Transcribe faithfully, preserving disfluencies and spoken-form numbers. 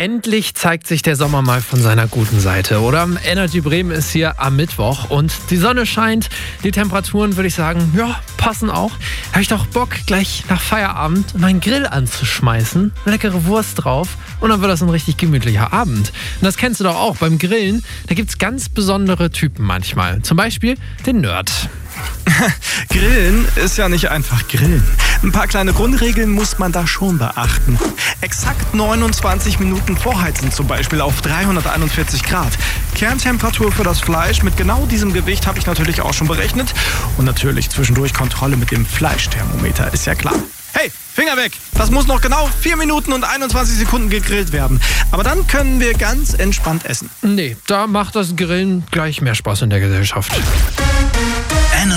Endlich zeigt sich der Sommer mal von seiner guten Seite, oder? Energy Bremen ist hier am Mittwoch und die Sonne scheint. Die Temperaturen, würde ich sagen, ja, passen auch. Da habe ich doch Bock, gleich nach Feierabend meinen Grill anzuschmeißen, eine leckere Wurst drauf und dann wird das ein richtig gemütlicher Abend. Und das kennst du doch auch beim Grillen. Da gibt es ganz besondere Typen manchmal. Zum Beispiel den Nerd. Grillen ist ja nicht einfach Grillen. Ein paar kleine Grundregeln muss man da schon beachten. Exakt neunundzwanzig Minuten vorheizen zum Beispiel auf dreihunderteinundvierzig Grad. Kerntemperatur für das Fleisch mit genau diesem Gewicht habe ich natürlich auch schon berechnet. Und natürlich zwischendurch Kontrolle mit dem Fleischthermometer, ist ja klar. Hey, Finger weg! Das muss noch genau vier Minuten und einundzwanzig Sekunden gegrillt werden. Aber dann können wir ganz entspannt essen. Nee, da macht das Grillen gleich mehr Spaß in der Gesellschaft.